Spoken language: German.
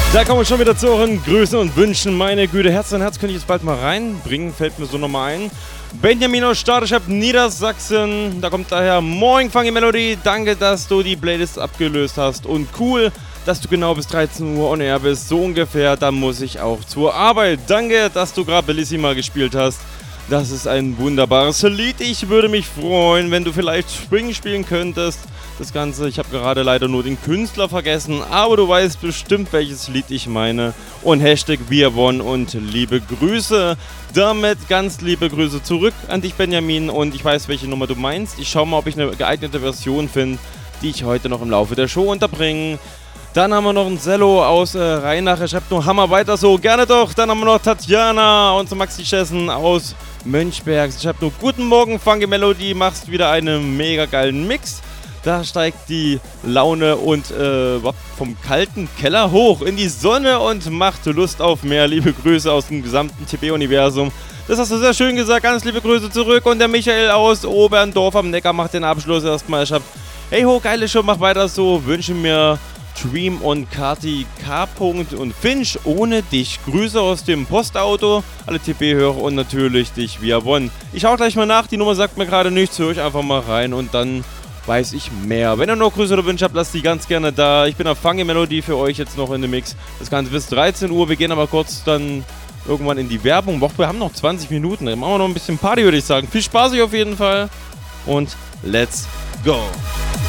Da kommen wir schon wieder zu euren Grüßen und Wünschen. Meine Güte, Herz an Herz könnte ich jetzt bald mal reinbringen, fällt mir so nochmal ein. Benjamin aus Stadeschap, Niedersachsen. Da kommt daher: Moin, Funky Melody. Danke, dass du die Playlist abgelöst hast. Und cool, dass du genau bis 13 Uhr on air bist. So ungefähr, dann muss ich auch zur Arbeit. Danke, dass du gerade Bellissima gespielt hast. Das ist ein wunderbares Lied. Ich würde mich freuen, wenn du vielleicht Spring spielen könntest. Das Ganze, ich habe gerade leider nur den Künstler vergessen, aber du weißt bestimmt, welches Lied ich meine. Und Hashtag WeAreOne und liebe Grüße. Damit ganz liebe Grüße zurück an dich, Benjamin. Und ich weiß, welche Nummer du meinst. Ich schaue mal, ob ich eine geeignete Version finde, die ich heute noch im Laufe der Show unterbringe. Dann haben wir noch einen Zello aus Rheinach. Er schreibt nur Hammer, weiter so, gerne doch. Dann haben wir noch Tatjana und Maxi Schessen aus Mönchberg. Sie schreibt nur: Guten Morgen, Funky Melody, machst wieder einen mega geilen Mix. Da steigt die Laune und vom kalten Keller hoch in die Sonne und macht Lust auf mehr. Liebe Grüße aus dem gesamten TB-Universum. Das hast du sehr schön gesagt. Ganz liebe Grüße zurück. Und der Michael aus Oberndorf am Neckar macht den Abschluss erstmal. Er schreibt: Hey ho, geile Show, mach weiter so. Wünsche mir Dream und Kati K. und Finch ohne dich. Grüße aus dem Postauto, alle TB-Hörer und natürlich dich WeAreOne. Ich schau gleich mal nach, die Nummer sagt mir gerade nichts, höre ich einfach mal rein und dann weiß ich mehr. Wenn ihr noch Grüße oder Wünsche habt, lasst die ganz gerne da. Ich bin auf Funky Melody für euch jetzt noch in dem Mix. Das Ganze bis 13 Uhr. Wir gehen aber kurz dann irgendwann in die Werbung. Wir haben noch 20 Minuten. Dann machen wir noch ein bisschen Party, würde ich sagen. Viel Spaß euch auf jeden Fall und let's go!